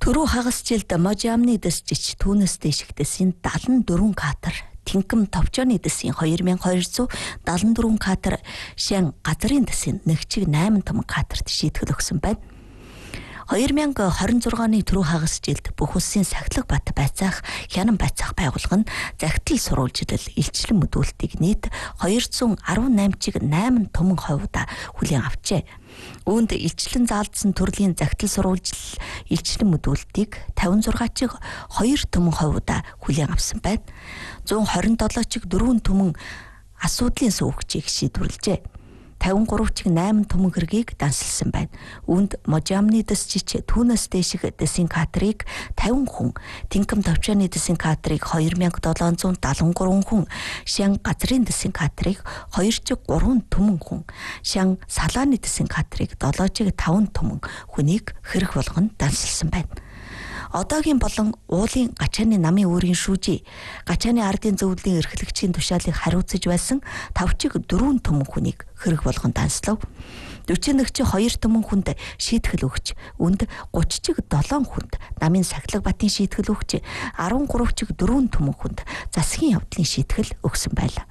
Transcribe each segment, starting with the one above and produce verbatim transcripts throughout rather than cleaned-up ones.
Төрөө хагас жилд можамны дэсчич түүнээс дэшигдэсийн дадлан дөрвөн катер Тинкэм товчооны дэсийн хоёр мянган хоёр зуун дадлан дөрвөн катер шин газрын дэсийн нэг чиг найман том катерт шийтгэл өгсөн байна. хоёр мянган хорин зургааны төрөө хагас жилд бүх улсын сахилга бат байцаах хянан байцаах байгууллага нь захидал сурвалжлал илчлэн мэдүүлэлтийг нийт хоёр зуун арван найман чиг найман томон ховда хүлээн авчээ. Үүнд илчлэн заалдсан төрлийн захидал сурвалжлал илчлэн мэдүүлэлтийг тавин зургаан чиг хоёр томон ховда хүлээн авсан байна. зуун хорин долоо чиг дөрвөн томон асуудлын сувгчийг шийдвэрлэжээ. тавин гурав чиг найман томон хэргийг дансалсан байна. Үүнд можамны дэсчич түүнээс дэшиг дэсийн катерыг тавин хүн, Тинкэм товчооны дэсийн катерыг хоёр мянган долоон зуун дадлан гурван хүн, шин газрын дэсийн катерыг хоёр чиг гурван томон хүн, шин салааны дэсийн катерыг долоо чиг таван томон хүнийг хэрэг болгон дансалсан байна. Одоогийн болон уулын гачааны намын өөрийн шүүжий гачааны ардын зөвлөлийн эрхлэгчийн тушаалыг хариуцаж байсан тав чиг дөрвөн томон хүнийг хэрэг болгон данслав. дөрвөн нэг чиг хоёр томон хүнд шийтгэл өгч, үнд гучин чиг долоон хүнд намын сахилга батын шийтгэл өгч, арван гурав чиг дөрвөн томон хүнд засгийн явдлын шийтгэл өгсөн байлаа.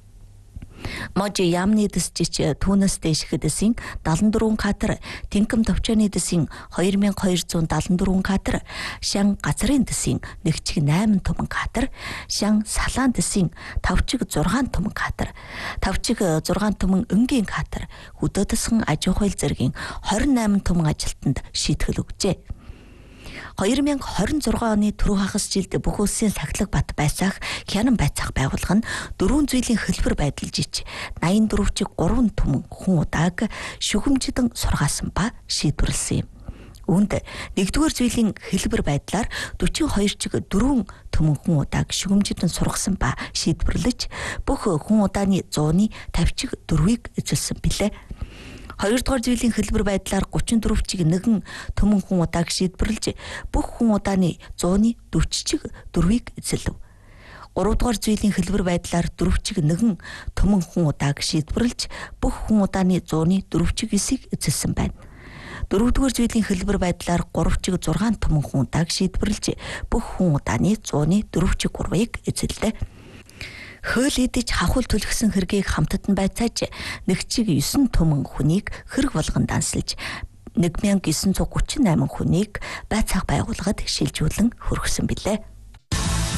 Можи ямны дэсчич түүнээс дэших дэсийн дадлан дөрвөн катер, Тинкэм товчооны дэсийн хоёр мянган хоёр зуун дадлан дөрвөн катер, шин газрын дэсийн нэг чиг найман томон катер, шин салаан дэсийн тав чиг зургаан томон катер, тав чиг зургаан томон өнгийн катер хөдөөдсөн аж ахуй зэргийн хорин найман томон ажилтнанд шийтгэл өгчээ. хоёр мянган хорин зургаан оны төрөө хагас жилд бүх улсын сахилга бат байцаах хянан байцаах байгууллага нь дөрвөн зүйлийн хэлбэр байдалжиж найман дөрөв чиг гурван томон хүн удааг шүгэмжидэн сургаасан ба шийдвэрлсэн юм. Үүнд нэгдүгээр зүйлийн хэлбэр байдлаар дөрвөн хоёр чиг дөрвөн томон хүн удааг шүгэмжидэн сургасан ба шийдвэрлэж бүх хүн удааны зууны тавь чиг дөрвийг эзэлсэн билээ. Хоёрдугаар зүйлийн хэлбэр байдлаар гучин дөрөв чиг нэгэн төмөн хүн удааг шийдвэрлэж бүх хүн удааны зууны дөрвөн чиг дөрвийг эзэлв. Гуравдугаар зүйлийн хэлбэр байдлаар дөрөв чиг нэгэн төмөн хүн удааг шийдвэрлэж бүх хүн удааны зууны дөрвөн чиг эсийг эзэлсэн байна. Дөрөвдүгээр зүйлийн хэлбэр байдлаар гурав чиг зургаан төмөн хүн удааг шийдвэрлэж бүх хүн удааны зууны дөрвөн чиг гурвыг эзэллээ. Хууль идэж хавхал төлгсөн хэргийг хамтад нь байцааж нэг чиг девять төмөн хүнийг хэрэг болгон дансалж нэг мянган девятьсот гурван восемь хүнийг байцаах байгууллагад шилжүүлэн хөргсөн билээ.